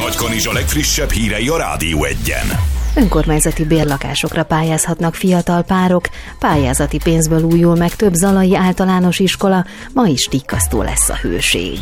Nagykanizsa legfrissebb hírei a Rádió Egyen. Önkormányzati bérlakásokra pályázhatnak fiatal párok, pályázati pénzből újul meg több zalai általános iskola, ma is tikkasztó lesz a hőség.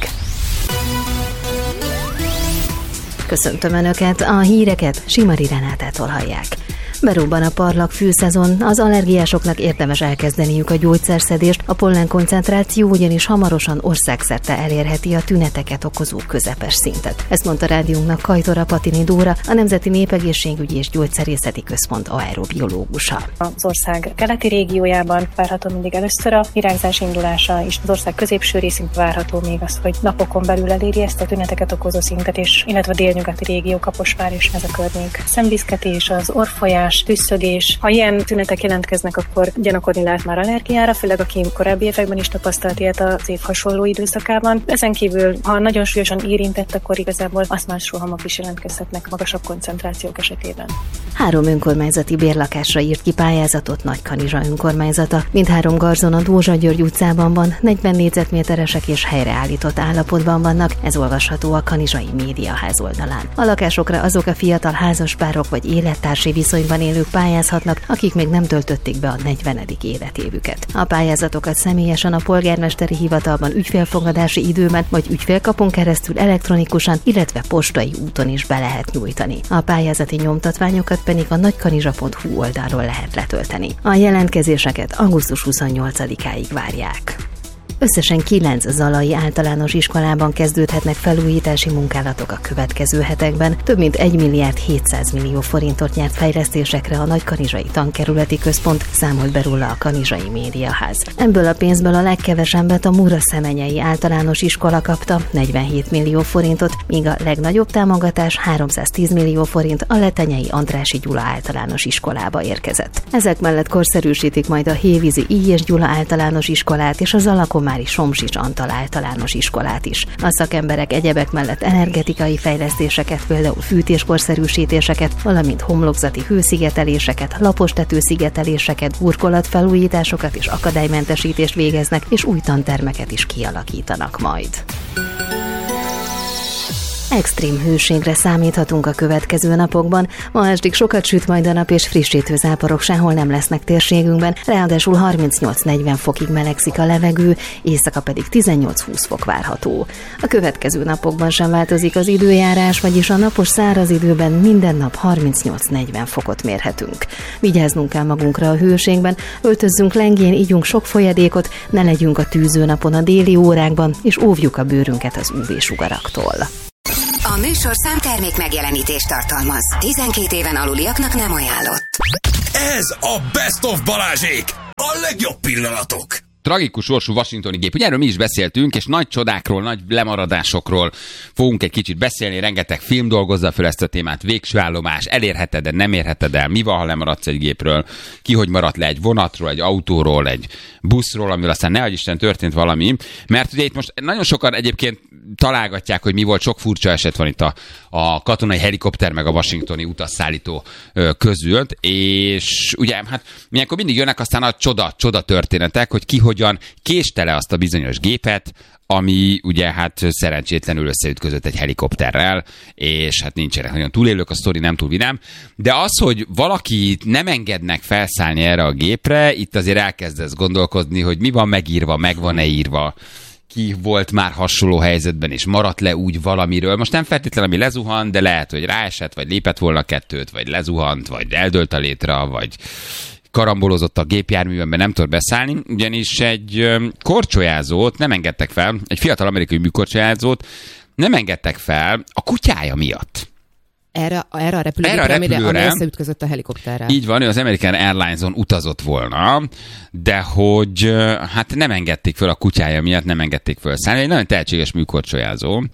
Köszöntöm Önöket, a híreket Simari Renátától hallják. Berobban a parlag fűszezon, az allergiásoknak érdemes elkezdeniük a gyógyszerszedést, a pollen koncentráció ugyanis hamarosan országszerte elérheti a tüneteket okozó közepes szintet. Ezt mondta rádiónknak Kajtora Patini Dóra, a Nemzeti Népegészségügyi és Gyógyszerészeti Központ aerobiológusa. Az ország keleti régiójában várható mindig először a virágzás indulása, és az ország középső részén várható még az, hogy napokon belül eléri ezt a tüneteket okozó szintet, és illetve a délnyugati régió, Kaposvár és mezőkörnyék. Szemviszketés, az orrfolyás, tüsszögés. Ha ilyen tünetek jelentkeznek, akkor gyanakodni lehet már allergiára, főleg aki korábbi években is tapasztalt ilyet az év hasonló időszakában. Ezen kívül, ha nagyon súlyosan érintett, akkor igazából asztmás rohamok is jelentkezhetnek magasabb koncentrációk esetében. 3 önkormányzati bérlakásra írt ki pályázatot Nagykanizsa önkormányzata. Mindhárom garzon a Dózsa György utcában van, 40 négyzetméteresek és helyreállított állapotban vannak, ez olvasható a Kanizsai Médiaház oldalán. A lakásokra azok a fiatal házaspárok vagy élettársi viszonyban élők pályázhatnak, akik még nem töltötték be a 40. életévüket. A pályázatokat személyesen a polgármesteri hivatalban ügyfélfogadási időben vagy ügyfélkapon keresztül elektronikusan, illetve postai úton is be lehet nyújtani. A pályázati nyomtatványokat pedig a nagykanizsa.hu oldalról lehet letölteni. A jelentkezéseket augusztus 28-áig várják. Összesen 9 zalai általános iskolában kezdődhetnek felújítási munkálatok a következő hetekben. Több mint 1 milliárd 700 millió forintot nyert fejlesztésekre a Nagykanizsai Tankerületi Központ, számolt be róla a Kanizsai Médiaház. Ebből a pénzből a legkevesebbet a Muraszemenyei általános iskola kapta, 47 millió forintot, míg a legnagyobb támogatás 310 millió forint a Letenyei Andrássy Gyula általános iskolába érkezett. Ezek mellett korszerűsítik majd a Hévízi I. és Gyula általános iskolát és az Alakomári Somsics Antal általános iskolát is. A szakemberek egyebek mellett energetikai fejlesztéseket, például fűtéskorszerűsítéseket, valamint homlokzati hőszigeteléseket, lapostető szigeteléseket, burkolatfelújításokat és akadálymentesítést végeznek, és új tantermeket is kialakítanak majd. Extrém hőségre számíthatunk a következő napokban. Ma estig sokat süt majd a nap, és frissítő záporok sehol nem lesznek térségünkben, ráadásul 38-40 fokig melegszik a levegő, éjszaka pedig 18-20 fok várható. A következő napokban sem változik az időjárás, vagyis a napos száraz időben minden nap 38-40 fokot mérhetünk. Vigyáznunk kell magunkra a hőségben, öltözzünk lengén, igyunk sok folyadékot, ne legyünk a tűzőnapon a déli órákban, és óvjuk a bőrünket az UV-sugaraktól. A műsorszám termék megjelenítést tartalmaz. 12 éven aluliaknak nem ajánlott. Ez a Best of Balázsék! A legjobb pillanatok! Tragikus sorsú washingtoni gép. Ugye erről mi is beszéltünk, és nagy csodákról, nagy lemaradásokról fogunk egy kicsit beszélni. Rengeteg film dolgozza fel ezt a témát. Végső állomás, elérheted-e, nem érheted el, mi van, ha lemaradsz egy gépről, ki hogy maradt le egy vonatról, egy autóról, egy buszról, amivel aztán nehogy Isten történt valami. Mert ugye itt most nagyon sokan egyébként találgatják, hogy mi volt, sok furcsa eset van itt a katonai helikopter meg a washingtoni utasszállító között, és ugye hát ilyenkor mindig jönnek aztán a csoda történetek, hogy ki hogyan késte le azt a bizonyos gépet, ami ugye hát szerencsétlenül összeütközött egy helikopterrel, és hát nincsenek nagyon túlélők, a sztori nem túl vidám, de az, hogy valaki nem engednek felszállni erre a gépre, itt azért elkezdesz gondolkozni, hogy mi van megírva, meg van-e írva, ki volt már hasonló helyzetben, és maradt le úgy valamiről. Most nem feltétlenül, ami lezuhant, de lehet, hogy ráesett, vagy lépett volna kettőt, vagy lezuhant, vagy eldőlt a létre, vagy karambolozott a gépjárművemben, nem tud beszállni, ugyanis egy korcsolyázót nem engedtek fel, egy fiatal amerikai műkorcsolyázót nem engedtek fel a kutyája miatt. Erre a repülőgépre, amire összeütközött a helikopterrel. Így van, ő az American Airlines-on utazott volna, de hogy hát nem engedték föl a kutyája miatt, nem engedték föl szállni. Egy nagyon tehetséges műkorcsolyázó,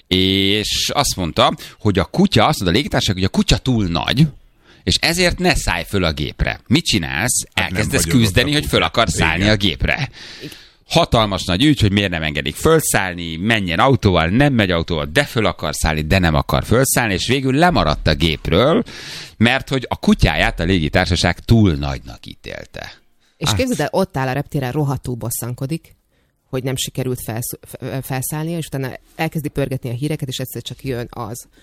és azt mondta, hogy a kutya, azt mondta a légitársaság, hogy a kutya túl nagy, és ezért ne szállj föl a gépre. Mit csinálsz? Elkezdesz küzdeni, hogy föl akarsz szállni a gépre. Hatalmas nagy ügy, hogy miért nem engedik fölszállni, menjen autóval, nem megy autóval, de föl akar szállni, de nem akar fölszállni, és végül lemaradt a gépről, mert hogy a kutyáját a légitársaság túl nagynak ítélte. És képzeld el, ott áll a reptéren, rohadtul bosszankodik, hogy nem sikerült felszállnia, és utána elkezdi pörgetni a híreket, és egyszer csak jön az,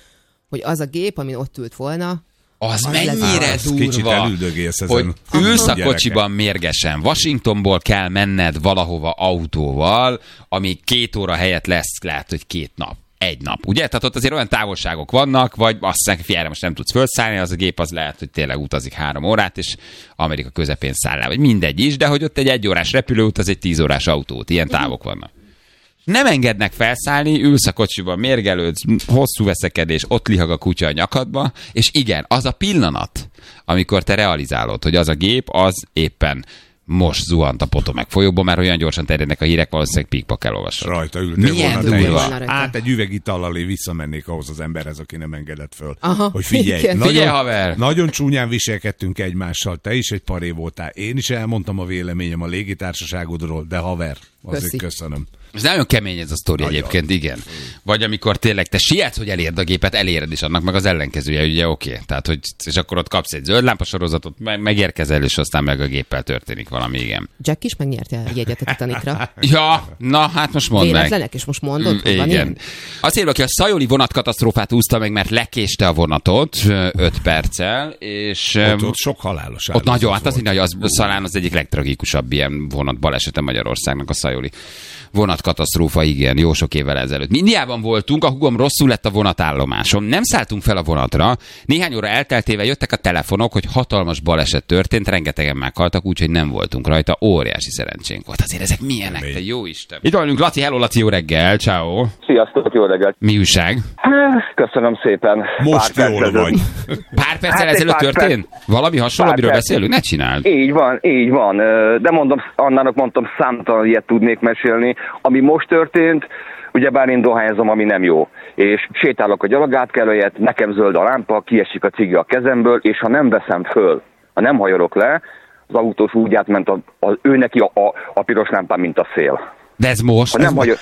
hogy az a gép, amin ott ült volna, az mennyire durva, hogy ülsz a kocsiban mérgesen. Washingtonból kell menned valahova autóval, ami 2 óra helyett lesz, lehet, hogy 2 nap. 1 nap, ugye? Tehát ott azért olyan távolságok vannak, vagy azt mondják, hogy erre most nem tudsz felszállni, az a gép az lehet, hogy tényleg utazik 3 órát, és Amerika közepén száll el, vagy mindegy is, de hogy ott egy 1 órás repülőút, az egy 10 órás autót, ilyen távok vannak. Nem engednek felszállni, ülsz a kocsiban, mérgelődsz, hosszú veszekedés, ott lihag a kutya a nyakadba, és igen, az a pillanat, amikor te realizálod, hogy az a gép, az éppen most zuhant a Potomac folyóba, mert olyan gyorsan terjednek a hírek, valószínűleg pikpak elolvasod. Rajta ültél Milyen volna durva. Hát egy üvegitallal visszamennék ahhoz az emberhez, aki nem engedett föl. Aha, hogy figyelj, figyelj, haver! Nagyon csúnyán viselkedtünk egymással, te is egy paré voltál. Én is elmondtam a véleményem a légitársaságodról, de haver, azért köszönöm. Ez nagyon kemény ez a sztori egyébként, igen. Vagy amikor tényleg te sietsz, hogy elérd a gépet, eléred is, annak meg az ellenkezője, ugye oké. Tehát, hogy és akkor ott kapsz egy zöld lámpasorozatot, megérkezel, és aztán meg a géppel történik valami, igen. Jack is megnyerte a jegyet a Titanicra. Ja, na hát most mondd meg. Véletlenek, és most mondod, hogy van ilyen? Azt írva, aki a szajoli vonatkatasztrófát úszta meg, mert lekéste a vonatot 5 perccel, és... Ott sok halálos ott nagyon, hát az talán az egyik legtragikusabb ilyen vonat balesete Magyarországnak a szajoli vonatkatasztrófa, igen, jó sok évvel ezelőtt. Mi Indiában voltunk, a hugom rosszul lett a vonatállomáson. Nem szálltunk fel a vonatra. Néhány óra elteltével jöttek a telefonok, hogy hatalmas baleset történt, rengetegen meghaltak, úgyhogy nem voltunk rajta. Óriási szerencsénk volt. Azért ezek milyenek, te jó Isten. Itt vagyunk, Laci, hello Laci, jó reggel, ciao. Sziasztok, jó reggel. Mi újság? Köszönöm szépen. Most jól vagy. Pár perccel ezelőtt történt? Valami hasonló, amiről beszélünk? Ne csináld. Így van. De mondom, Annának mondtam, számtalan ilyet tudnék mesélni. Ami most történt, ugyebár én dohányzom, ami nem jó. És sétálok a gyalogátkelőjét, nekem zöld a lámpa, kiesik a cigi a kezemből, és ha nem veszem föl, ha nem hajolok le, az autós úgy átment ő neki a piros lámpán, mint a szél. De ez most?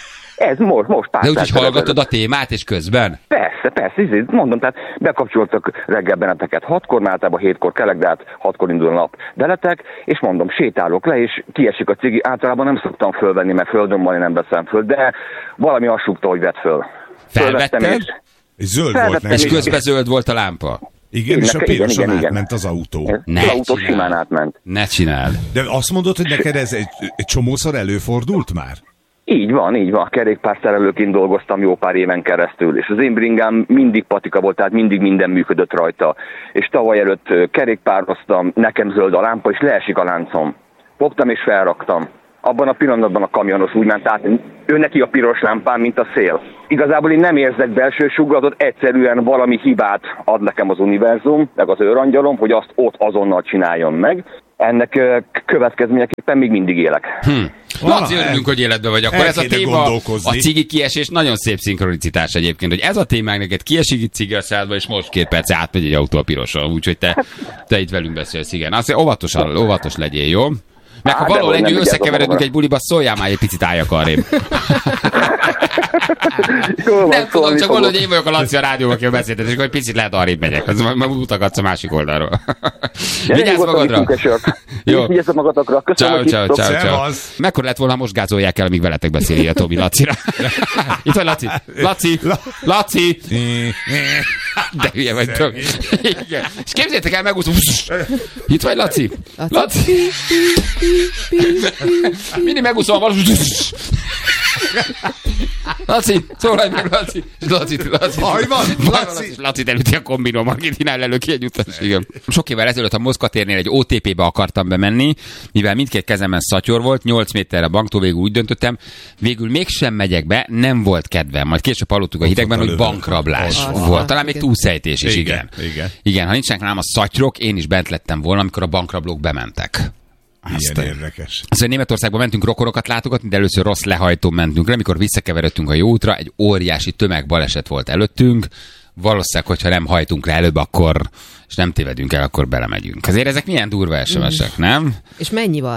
Ez most pár. De úgyhogy hallgatod a témát, és közben? Persze, mondom, tehát bekapcsoltak reggel benneteket 6-kor, mert általában 7-kor kelek, de hát 6-kor indul a nap beletek, és mondom, sétálok le, és kiesik a cigi, általában nem szoktam fölvenni, mert földön van, én nem veszem föl, de valami azt súgta, hogy vedd föl. Felvetted? És zöld volt, nem? És közben zöld volt a lámpa? Igen, és a piroson átment az autó. Az autó simán átment. Ne csináld. De azt mondod, hogy neked ez egy csomószor előfordult már? Így van. Kerékpárszerelőként dolgoztam jó pár éven keresztül, és az én bringám mindig patika volt, tehát mindig minden működött rajta. És tavaly előtt kerékpároztam, nekem zöld a lámpa, és leesik a láncom. Fogtam és felraktam. Abban a pillanatban a kamionos úgy ment át, ő neki a piros lámpán, mint a szél. Igazából én nem érzek belső sugllatot, egyszerűen valami hibát ad nekem az univerzum, meg az őrangyalom, hogy azt ott azonnal csináljon meg. Ennek következményeképpen még mindig élek. Laci, örülünk, hogy életben vagy. Akkor ez a téma, a cigi kiesés, nagyon szép szinkronicitás egyébként, hogy ez a témánk neked kiesik itt cigi a szádba, és most 2 perc átmegy egy autó a piroson, úgyhogy te itt velünk beszélsz, igen. Azért óvatos legyél, jó? Meg ha valahol együtt összekeveredünk egy buliba, szóljál már egy picit álljak arrébb. Nem tudom, csak mondod, hogy én vagyok a Laci a rádióban, akivel beszéltet, és akkor egy picit lehet arrébb megyek. Majd mutatgatsz a másik oldalról. Vigyázz magadra! Jó. Vigyázz magadokra. Köszönöm. Ciao. Mekkora lett volna, ha most gázolják el, amíg veletek beszél a Tomi Lacira? Itt vagy Laci! De hülye vagy, Tomi. És képzeljétek el, megúszom. Itt vagy Laci? Mindig megúszom a Laci, szólalj meg, Laci. Laci elüti a kombinom, Argentinál előki egy utas. Igen. Sok évvel ezelőtt a Moszkva-térnél egy OTP-be akartam bemenni, mivel mindkét kezemben szatyor volt, 8 méterre a banktól, végül úgy döntöttem, végül mégsem megyek be, nem volt kedvem. Majd később hallottuk a hidegben, hogy bankrablás volt. Talán még túlszejtés is, igen. Ha nincsenek nálam a szatyrok, én is bent lettem volna, amikor a bankrablók bementek. Ilyen érdekes. Szóval Németországban mentünk rokonokat látogatni, de először rossz lehajtón mentünk le, amikor visszakeveredtünk a jó útra, egy óriási tömegbaleset volt előttünk. Valószínűleg, hogyha nem hajtunk le előbb, akkor, és nem tévedünk el, akkor belemegyünk. Azért ezek milyen durva SMS-ek, nem? És mennyi van?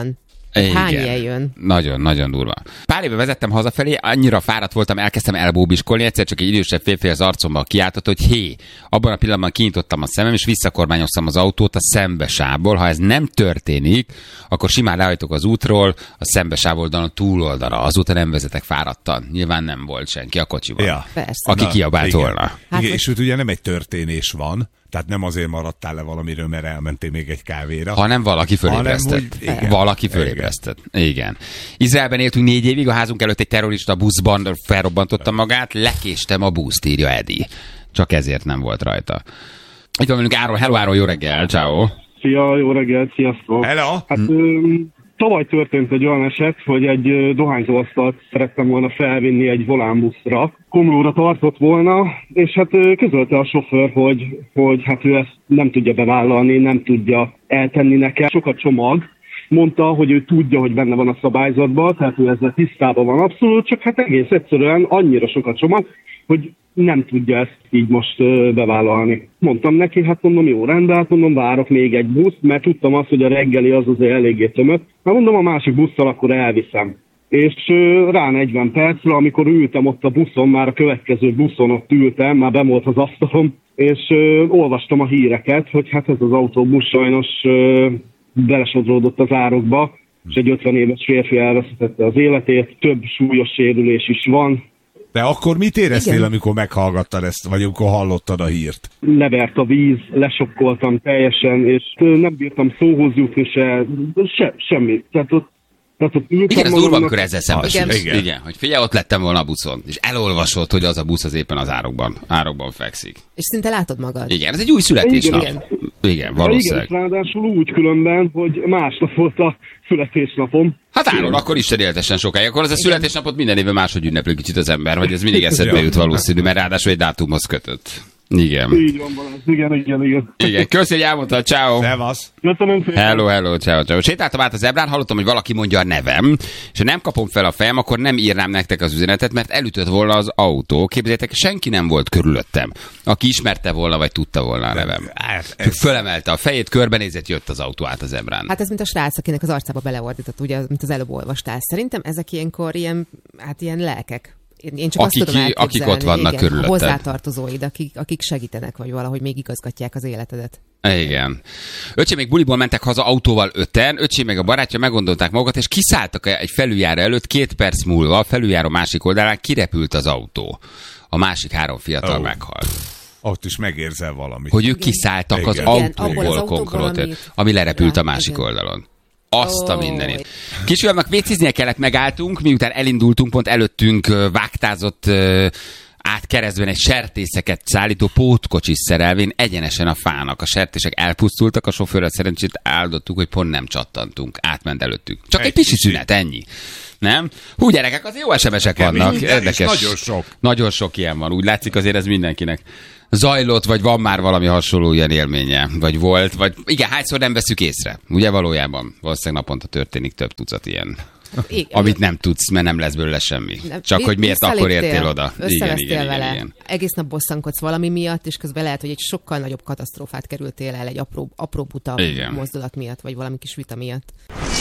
Hány ilyen jön? Nagyon durva. Pár éve vezettem hazafelé, annyira fáradt voltam, elkezdtem elbóbiskolni, egyszer csak egy idősebb férfi az arcomba kiáltott, hogy hé, abban a pillanatban kinyitottam a szemem, és visszakormányoztam az autót a szembesávból. Ha ez nem történik, akkor simán lehajtok az útról, a szembesávol oldalon a túloldalra. Azóta nem vezetek fáradtan. Nyilván nem volt senki a kocsiban, aki kiabált volna. Hát igen, és ugye nem egy történés van, tehát nem azért maradtál le valamiről, mert elmentél még egy kávéra. Hanem valaki fölébresztett. Valaki fölébresztett. Igen. Izraelben éltünk 4 évig, a házunk előtt egy terrorista buszban felrobbantotta magát, lekéstem a buszt, írja Edi. Csak ezért nem volt rajta. Itt van velünk Áron. Hello Áron, jó reggel, ciao. Szia, jó reggel, sziasztok. Hello. Hát tavaly történt egy olyan eset, hogy egy dohányzóasztalt szerettem volna felvinni egy volánbuszra. Komlóra tartott volna, és hát közölte a sofőr, hogy hát ő ezt nem tudja bevállalni, nem tudja eltenni nekem. Sok a csomag. Mondta, hogy ő tudja, hogy benne van a szabályzatban, tehát ő ezzel tisztában van abszolút, csak hát egész egyszerűen annyira sok a csomag, hogy nem tudja ezt így most bevállalni. Mondtam neki, hát mondom, jó, rendben, hát mondom, várok még egy buszt, mert tudtam azt, hogy a reggeli az azért eléggé tömött. Hát mondom, a másik busszal akkor elviszem. És rá 40 percre, amikor ültem ott a buszon, már a következő buszon ott ültem, már benn volt az asztalom, és olvastam a híreket, hogy hát ez az autóbusz sajnos belesodródott az árokba, és egy 50 éves férfi elvesztette az életét, több súlyos sérülés is van. De akkor mit éreztél, amikor meghallgattad ezt, vagy amikor hallottad a hírt? Levert a víz, lesokkoltam teljesen, és nem bírtam szóhoz jutni semmi. Tehát ott igen, ez durva, amikor ezzel szembesülsz. Igen, hogy figyelj, ott lettem volna a buszon, és elolvasod, hogy az a busz az éppen az árokban fekszik. És szinte látod magad. Igen, ez egy új születésnap. Igen, valószínűleg. Igen, ráadásul úgy különben, hogy másnap volt a születésnapom. Hát Áron, akkor Isten éltessen sokáig. Akkor az a születésnapot minden évben máshogy ünnepli kicsit az ember, hogy ez mindig eszedbe jut valószínű, mert ráadásul egy dátumhoz kötött. Igen. Így van, Balázs. Igen. Igen, köszi, hogy elmondtad, ciao. Szevasz. Hello, ciao. Sétáltam át az zebrán, hallottam, hogy valaki mondja a nevem, és ha nem kapom fel a fejem, akkor nem írnám nektek az üzenetet, mert elütött volna az autó. Képzeljétek, senki nem volt körülöttem, aki ismerte volna, vagy tudta volna a nevem. Fölemelte a fejét, körbenézett, jött az autó át a zebrán. Hát ez mint a srác, akinek az arcába beleordított, ugye, mint az előbb olvastál. Szerintem ezek ilyenkor ilyen lelkek. Én csak azt tudom elképzelni, akik ott vannak körülötted. Hozzátartozóid, akik segítenek, vagy valahogy még igazgatják az életedet. Igen. Öcsém még buliból mentek haza autóval 5-en, öcsém meg a barátja meggondolták magukat, és kiszálltak egy felüljáró előtt, 2 perc múlva a felüljáró másik oldalán kirepült az autó. A másik 3 fiatal meghalt. Ott is megérzel valamit. Hogy ők kiszálltak az autóból konkrétan, ami lerepült a másik oldalon. Azt a mindenit. Kisfiamnak vécéznie kellett, megálltunk, miután elindultunk, pont előttünk vágtázott át keresztben egy sertészeket szállító pótkocsis szerelvén egyenesen a fának. A sertések elpusztultak, a sofőrrel szerencsét áldottuk, hogy pont nem csattantunk. Átment előttünk. Csak egy pici szünet, ennyi. Nem? Hú, gyerekek, azért jó SMS-ek vannak. Érdekes. Nagyon sok. Nagyon sok ilyen van. Úgy látszik, azért ez mindenkinek zajlott, vagy van már valami hasonló ilyen élménye, vagy volt, vagy igen, hányszor nem veszük észre. Ugye valójában valószínűleg naponta történik több tucat ilyen. Igen. Amit nem tudsz, mert nem lesz belőle semmi. Csak hogy miért akkor értél oda. Igen. Egész nap bosszankodsz valami miatt, és közben lehet, hogy egy sokkal nagyobb katasztrófát kerültél el egy apró buta mozdulat miatt, vagy valami kis vita miatt.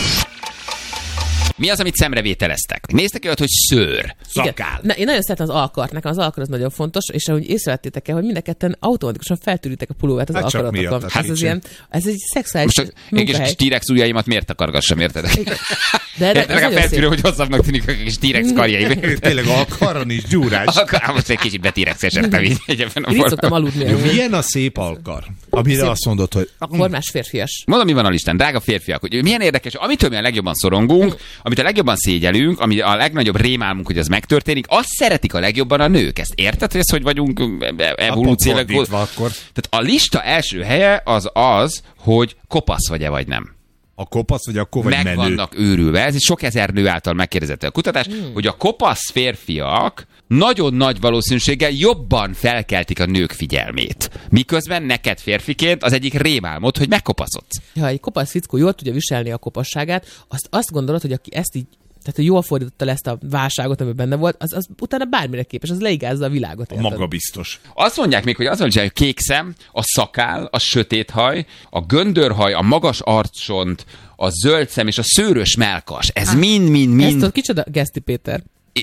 Mi az, amit szemrevételeztek? Néztek olyat, hogy szőr, szakál. Én nagyon szeretem az alkart, nekem az alkar az nagyon fontos, és ahogy észrevettétek el, hogy mind a ketten automatikusan feltűritek a pulóvert az alkaratokon. Ez egy szexuális munkahely. Én kis T-rex ujjaimat miért takargassam, érted? De a feltűrő, hogy hosszabbnak tűnik a kis T-rex karjaim. Tényleg alkarron is gyúrás. Most egy kicsit be-T-rex-esek. Én így szoktam aludni. Milyen a szép alkar? Amire azt mondod, hogy... A formás férfias. Mondom, mi van a listán, drága férfiak, hogy milyen érdekes, amitől mi a legjobban szorongunk, amit a legjobban szégyelünk, ami a legnagyobb rémálmunk, hogy az megtörténik, azt szeretik a legjobban a nők. Ezt érted, hogy ez hogy vagyunk evolúciólag? Tehát a lista első helye az, hogy kopasz vagy-e vagy nem. A kopasz, vagy akkor vagy menő? Meg vannak őrülve. Ez egy sok ezer nő által megkérdezett a kutatás, hogy a kopasz férfiak nagyon nagy valószínűséggel jobban felkeltik a nők figyelmét. Miközben neked férfiként az egyik rémálmod, hogy megkopaszodsz. Ha egy kopasz fickó jól tudja viselni a kopasságát, azt gondolod, hogy aki ezt így Tehát, hogy jól fordította le ezt a válságot, ami benne volt, az utána bármire képes, az leigázza a világot. A magabiztos. Azt mondják még, hogy az van, hogy a kék szem, a szakál, a sötét haj, a göndörhaj, a magas arccsont, a zöld szem és a szőrös mellkas. Ez mind. Ezt tudod, kicsoda Geszti Péter?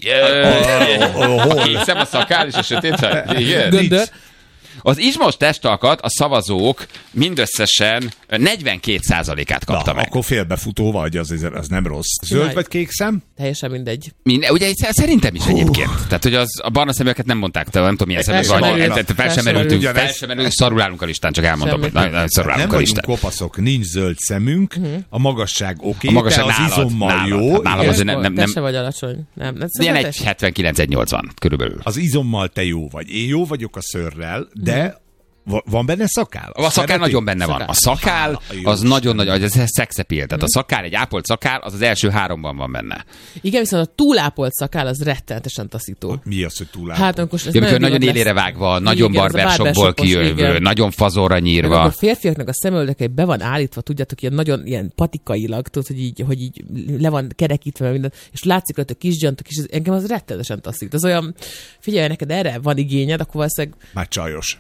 A kék szem, a szakál és a sötét haj? Igen. Göndör. Az izmos testalkat a szavazók mindösszesen 42%-át kapta meg. Akkor félbefutó vagy, az nem rossz. Zöld vagy kék szem? Teljesen mindegy. Ugye szerintem is egyébként. Tehát, hogy a barna szeműeket nem mondták, nem tudom, milyen szemük van. Fel sem merültünk, szarul állunk a listán, csak elmondom, hogy szarul állunk a listán. Nem kopaszok, nincs zöld szemünk, a magasság oké, de az izommal jó. Nálam azért te se vagy alacsony. Ilyen 1,79-1,80 körülbelül. Az izommal te jó vagy. Én jó vagyok a szőrrel, de van benne szakál? A szakál nagyon benne van. A szakál az nagyon nagy, ez szexepil. Tehát a szakál, egy ápolt szakál, az első 3-ban van benne. Igen, viszont a túlápolt szakál az rettenetesen taszító. Mi az, hogy túlápolt? Hát, akkor nagyon élére vágva, nagyon barbersokból kijövő, nagyon fazorra nyírva. A férfiaknak a szemöldöke be van állítva, tudjátok, ilyen patikailag, tudod, hogy így le van kerekítve minden, és látszik rajta kis gyantok, és engem az rettenetesen taszít. Az olyan, figyelj, neked erre van igényed, akkor valószínűleg... Már csajos.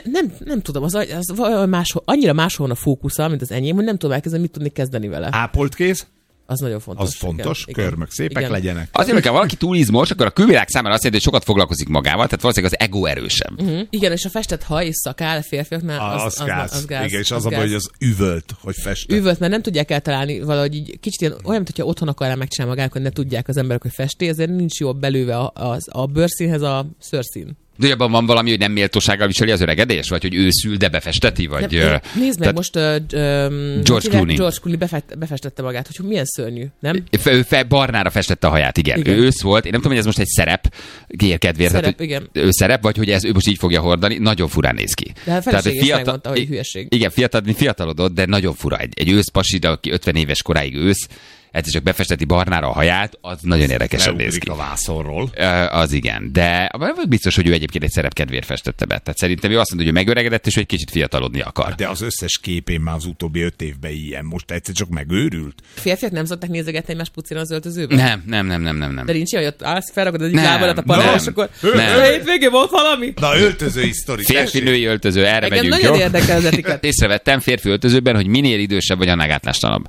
Nem tudom, az annyira máshol a fókusza, mint az enyém, hogy nem tudom elkezdeni, mit tudni kezdeni vele. Ápolt kéz? Az nagyon fontos. Az fontos, körmök szépek legyenek. Azért, hogyha valaki túl izmos, akkor a külvilág számára azt jelenti, hogy sokat foglalkozik magával, tehát valószínűleg az ego erősebb. Igen, és a festett haj és szakál a férfiaknál az gáz. Igen, és az a baj, hogy az üvölt, hogy festett. Üvölt, mert nem tudják eltalálni valahogy így kicsit olyan, mintha otthon akarná megcsinálni magának, hogy ne tudják az emberek, hogy festi, ezért nincs jól belőve a bőrszínhez a szőrszín. De abban van valami, hogy nem méltósággal viseli az öregedés? Vagy hogy őszül, de befesteti? Vagy, nézd meg, most George Clooney befestette magát, hogy milyen szörnyű, nem? Ő barnára festette a haját, igen. Ő ősz volt, én nem tudom, hogy ez most egy szerep, kedvéért. Szerep, igen. Ő szerep, vagy hogy ő most így fogja hordani, nagyon furán néz ki. De a feleségés megmondta, hogy hülyeség. Igen, fiatalodott, de nagyon fura. Egy őszpasi, de aki 50 éves koráig ősz, egyszer csak befesteti barnára a haját, az nagyon érdekesen néz ki. A vászonról. Az igen, de biztos, hogy ő egyébként egy szerepkedvéért festette be. Tehát szerintem ő azt mondja, hogy megöregedett, és hogy egy kicsit fiatalodni akar. De az összes képén már az utóbbi 5 évben ilyen. Most egyszer csak megőrült. Férfiak nem szokták nézegetni egymás pucira az öltözőben? Nem. De nincs olyan, hogy állsz, felragod az egyik lábadat a padra, és akkor hétvégén volt valami? Na, öltözői sztori. Férfi-női öltöző, erre megyünk, nagyon érdekel az etiket. Észrevettem férfi öltözőben, hogy minél idősebb vagy, annál gátlástalanabb.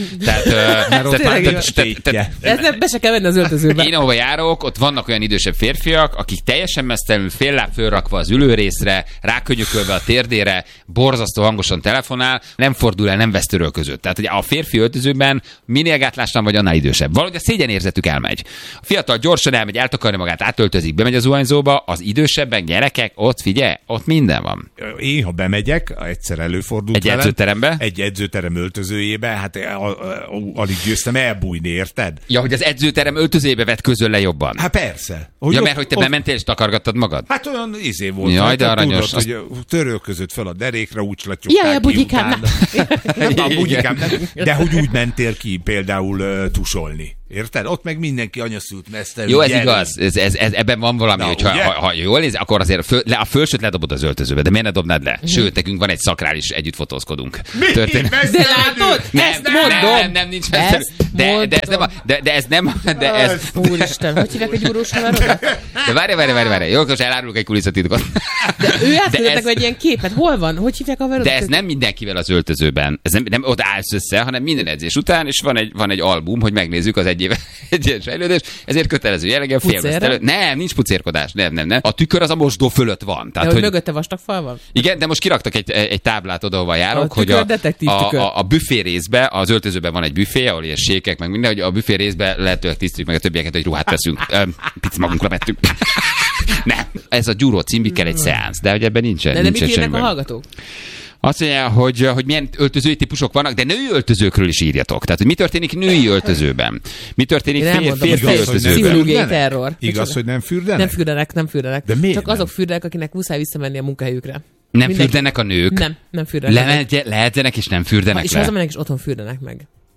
Ez be se kell venni az öltözőbe. Én ahova járok, ott vannak olyan idősebb férfiak, akik teljesen mesztelenül fél láb fölrakva az ülőrészre, rákönyökölve a térdére, borzasztó hangosan telefonál, nem fordul el, nem vesz törölközőt. Tehát hogy a férfi öltözőben minél gátláslan vagy, annál idősebb. Valahogy a szégyenérzetük elmegy. A fiatal gyorsan elmegy, eltakarja magát, átöltözik, bemegy az zuhanyzóba, az idősebbek, gyerekek, ott figyelj, ott minden van. Én, ha bemegyek, egyszer előfordult egy edzőterembe? Egy edzőterem öltözőjébe, hát alig győztem elbújni, érted? Ja, hogy az edzőterem öltözőjébe vett közöl le jobban. Hát persze. Mert hogy te bementél és takargattad magad? Hát olyan volt. Jaj, de aranyos. Tudod, hogy törölközött fel a derékre, úgy slatyogták ki bugikám, nem. De hogy úgy mentél ki például tusolni. Érted? Ott meg mindenki anyaszült mesztel. Jó, ez igaz. Ebben van valami, hogy ha jól néz, akkor azért a fölsőt ledobod az öltözőbe, de miért ne dobnád le? Sőt, nekünk van egy szakrális, együtt fotózkodunk. De látod? Ezt mondom. Nem, nincs de ez nem. Úristen, hogy hívják egy gyúrós haverodat? De várj. Jó, most elárulok egy kulisszatitkot. De ő átküldtek egy ilyen képet. Hol van? Hogy hívják a haverodat? De ez nem mindenkivel az öltözőben. Ez nem ott állsz össze, hanem minden edzés után, és van egy album, hogy megnézzük az egy éves fejlődés, ezért kötelező jelleggel félvesztelő. Nem, nincs pucérkodás, nem. A tükör az a mosdó fölött van. Tehát, hogy mögötte vastag fal van? Igen, de most kiraktak egy táblát oda, ahova járok, hogy a büfé részbe, az öltözőben van egy büfé, ahol ilyen sékek, meg minden, hogy a büfé részbe lehetőleg tisztítjuk meg a többieket, hogy ruhát veszünk. Picit magunkra vettük. Nem. Ez a Gyuró címbikkel egy szeánsz, de hogy ebben nincsen. De mit írnak a hallgatók? Azt mondja, hogy milyen öltözői típusok vannak, de női öltözőkről is írjatok. Tehát, hogy mi történik női öltözőben? Mi történik férfi öltözőben? Pszichológiai terror. Igaz, hogy nem fürdenek? Nem fürdenek. De miért csak azok fürdenek, akinek muszáj visszamenni a munkahelyükre. Nem fürdenek a nők? Nem fürdenek. Lehetzenek és nem fürdenek és hazamennek és otthon fürdenek meg.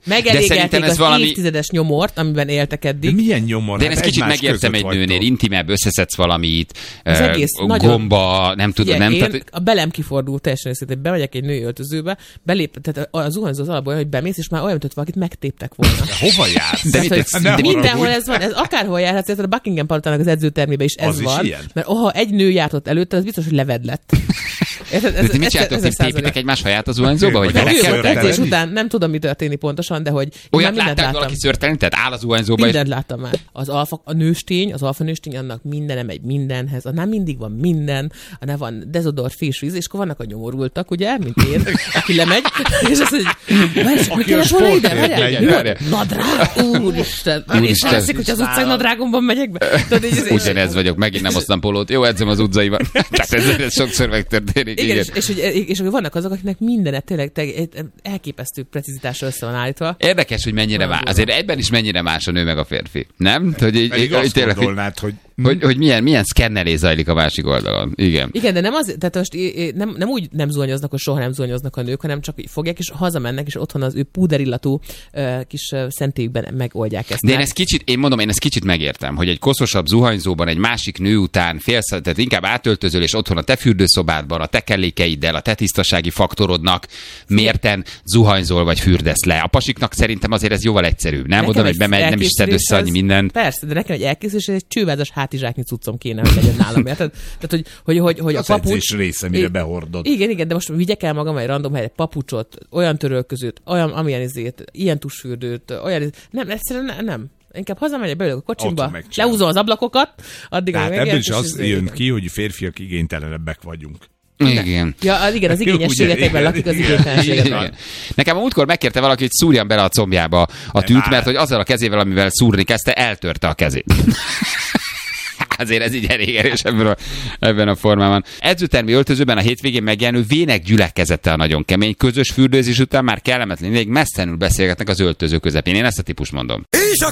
Megelégelték az évtizedes nyomort, amiben éltek eddig. De milyen nyomor? De én ezt kicsit megértem egy nőnél, intimebb, összeszedsz valamit, az egész gomba, nem tudom. Nem, a belem kifordult teljesen őszintén, bemegyek egy női öltözőbe, tehát a zuhanyzó az alapból, hogy bemész, és már olyan, mint valakit megtéptek volna. De hova jársz? De mindenhol ez van, ez akárhol járhatsz, a Buckingham palotának az edzőtermében is ez az van. Is mert egy nő járt ott előtte, az biztos, hogy levedlett. De mit csináltok, tépitek egymás haját az zuhanyzóba? Vagy edzés után nem tudom, mi történik pontosan, de hogy olyat láttam, valaki szörtelni, tehát áll a zuhanyzóba. Mindent láttam már. Az alfa nőstény, annak mindenem egy mindenhez, nem mindig van minden, hanem van dezodor, fésvíz, és akkor vannak a nyomorultak, ugye, mint én, aki lemegy, és azt mondja, mi kellett volna ide? Nadrág? Úristen! És látszik, hogy az utcán nadrágomban megyek be. Ugyanez vagyok, megint nem hoztam polót. Jó, edzem az utcaiban. Tehát ez sokszor megtörténik. Igen, és vannak azok, akiknek mindenet tényleg elképesztő precizitással össze van állítva. Érdekes, hogy mennyire más. Azért egyben is mennyire más a nő meg a férfi. Nem? Hogy milyen szkennelés zajlik a másik oldalon. Igen. Igen, de nem az, tehát most nem úgy nem zuhanyoznak, hogy soha nem zuhanyoznak a nők, hanem csak így fogják, és hazamennek, és otthon az ő púderillatú kis szentélyükben megoldják ezt. De én ezt kicsit megértem, hogy egy koszosabb zuhanyzóban egy másik nő után tehát inkább átöltözöl, és otthon a te fürdőszobádban, a te kellékeiddel, a te tisztasági faktorodnak mérten zuhanyzol vagy fürdesz le. A pasiknak szerintem azért ez jóval egyszerűbb. Nem oda, hogy bemegy, nem is szed össze annyi mindent. Persze, de nekem egy elkészülés, egy csővázas hátizsáknyi cuccom kéne, hogy legyen nálam. Tehát, hogy a papucs része, mire behordod. Igen, de most vigyek el magam egy random helyre papucsot, olyan törölközőt, olyan amilyen izét, ilyen tusfürdőt, olyan nem, egyszerűen nem. Inkább hazamegyek belőle a kocsimba, leúzom az ablakokat, addig hát ebből is az jön ki, hogy férfiak igénytelenebbek vagyunk. Igen. Ja, igen, az igényességetekben lakik az igénytelenséget. Nekem a múltkor megkérte valaki, hogy szúrjam bele a combjába a tűt, mert hogy azzal a kezével, amivel szúrni kezdte, eltörte a kezét. Azért ez így elég erős ebben a formában. Edzőtermi öltözőben a hétvégén megjelenő vének gyülekezete a nagyon kemény. Közös fürdőzés után már kellemetlen, még messzenül beszélgetnek az öltöző közepén. Én ezt a típus mondom. És a